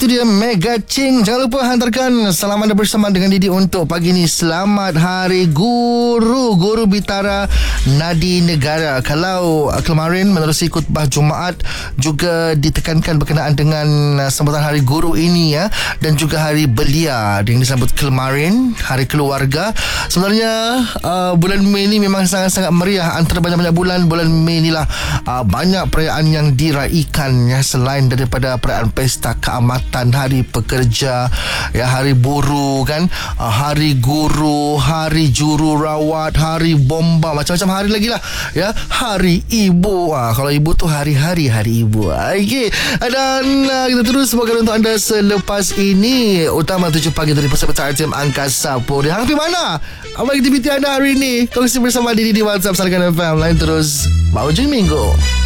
itu dia Mega Ching. Jangan lupa hantarkan salam anda bersama dengan Didi untuk pagi ni. Selamat Hari Guru, Guru Bitara Nadi Negara. Kalau kemarin menerusi khutbah Jumaat juga ditekankan berkenaan dengan sambutan Hari Guru ini ya, dan juga Hari Belia yang disambut kemarin, Hari Keluarga. Sebenarnya bulan Mei ni memang sangat-sangat meriah. Antara banyak-banyak bulan Mei ni lah banyak perayaan yang diraikan ya, selain daripada perayaan Pesta Keamatan, Hari Pekerja ya, Hari Buruh kan, Hari Guru, Hari Jururawat, Hari Bomba, macam-macam hari lagi lah ya. Hari Ibu, kalau ibu tu hari-hari Hari Ibu. Okey, dan kita terus bawakan untuk anda selepas ini Utama 7 Pagi dari Pusat Petarjam Angkasa Puri. Hang pergi mana? Apa aktiviti anda hari ini? Kongsi bersama Didi di WhatsApp Salkan FM. Lain terus Baujung Minggu.